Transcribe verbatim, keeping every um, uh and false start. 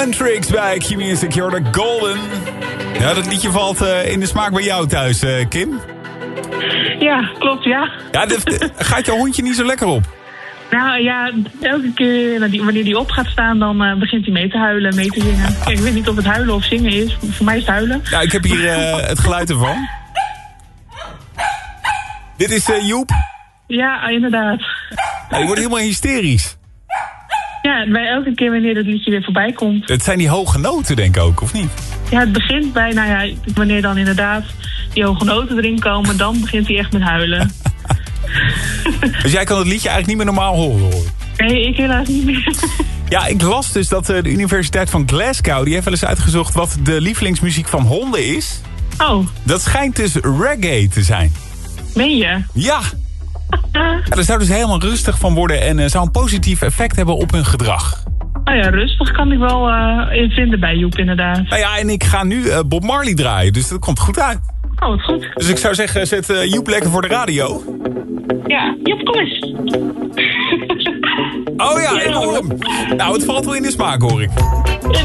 Hendrix bij Q-Music, you're the golden. Ja, dat liedje valt uh, in de smaak bij jou thuis, uh, Kim. Ja, klopt, ja. Ja, de, de, gaat jouw hondje niet zo lekker op? Nou ja, elke keer wanneer die op gaat staan, dan uh, begint hij mee te huilen, mee te zingen. Kijk, ik weet niet of het huilen of zingen is. Voor mij is het huilen. Ja, ik heb hier uh, het geluid ervan. Dit is uh, Joep. Ja, inderdaad. Ja, je wordt helemaal hysterisch. Ja, bij elke keer wanneer het liedje weer voorbij komt. Het zijn die hoge noten, denk ik ook, of niet? Ja, het begint bij, nou ja, wanneer dan inderdaad die hoge noten erin komen, dan begint hij echt met huilen. Dus jij kan het liedje eigenlijk niet meer normaal horen, hoor. Nee, ik helaas niet meer. Ja, ik las dus dat de Universiteit van Glasgow, die heeft wel eens uitgezocht wat de lievelingsmuziek van honden is. Oh. Dat schijnt dus reggae te zijn. Meen je? Ja. Ja, daar zouden ze helemaal rustig van worden en uh, zou een positief effect hebben op hun gedrag. Nou ja, rustig kan ik wel uh, in vinden bij Joep, inderdaad. Nou ja, en ik ga nu uh, Bob Marley draaien, dus dat komt goed uit. Oh, wat goed. Dus ik zou zeggen, zet uh, Joep lekker voor de radio. Ja, Joep, kom eens. Oh ja, ik hoor hem. Nou, het valt wel in de smaak, hoor ik.